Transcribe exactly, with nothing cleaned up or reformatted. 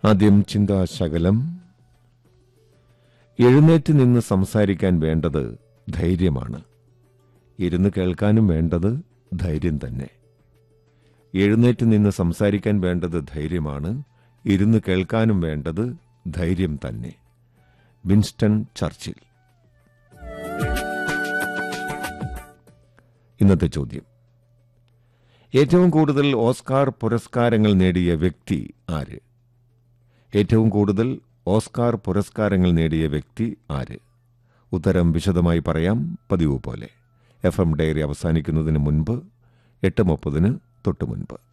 ആദ്യം ചിന്താശകലം. എഴുന്നേറ്റ് നിന്ന് സംസാരിക്കാൻ വേണ്ടത് ധൈര്യമാണ്. ഇരുന്ന് കേൾക്കാനും വേണ്ടത് ധൈര്യം തന്നെ. എഴുന്നേറ്റ് നിന്ന് സംസാരിക്കാൻ വേണ്ടത് ധൈര്യമാണ്. ഇരുന്ന് കേൾക്കാനും വേണ്ടത് ധൈര്യം തന്നെ. Winston Churchill. ഇന്നത്തെ ചോദ്യം: ഏറ്റവും കൂടുതൽ ഓസ്കാർ പുരസ്കാരങ്ങൾ നേടിയ വ്യക്തി ആര്? ഏറ്റവും കൂടുതൽ ഓസ്കാർ പുരസ്കാരങ്ങൾ നേടിയ വ്യക്തി ആര്? ഉത്തരം വിശദമായി പറയാം പതിവ് പോലെ. എഫ് എം ഡയറി അവസാനിക്കുന്നതിന് മുൻപ് എട്ട് മുപ്പതിന് തൊട്ടു മുൻപ്.